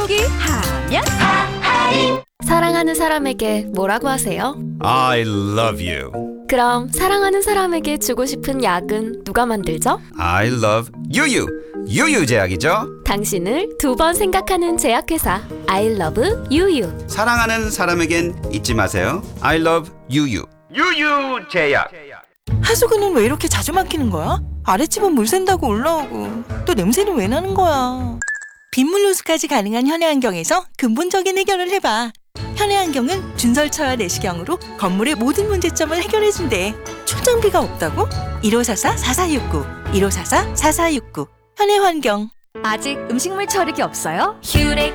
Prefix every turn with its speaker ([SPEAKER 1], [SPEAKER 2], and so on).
[SPEAKER 1] 톡톡이 하면
[SPEAKER 2] 사랑하는 사람에게 뭐라고 하세요?
[SPEAKER 3] I love you.
[SPEAKER 2] 그럼 사랑하는 사람에게 주고 싶은 약은 누가 만들죠?
[SPEAKER 3] I love 유유. 유유 제약이죠.
[SPEAKER 2] 당신을 두 번 생각하는 제약회사 I love 유유.
[SPEAKER 3] 사랑하는 사람에겐 잊지 마세요. I love 유유. 유유 제약.
[SPEAKER 1] 하수구는 왜 이렇게 자주 막히는 거야? 아랫집은 물 샌다고 올라오고 또 냄새는 왜 나는 거야? 빗물 호수까지 가능한 현해환경에서 근본적인 해결을 해봐. 현해환경은 준설차와 내시경으로 건물의 모든 문제점을 해결해준대. 초장비가 없다고? 1544-4469 1544-4469 현해환경.
[SPEAKER 2] 아직 음식물 처리기 없어요? 휴렉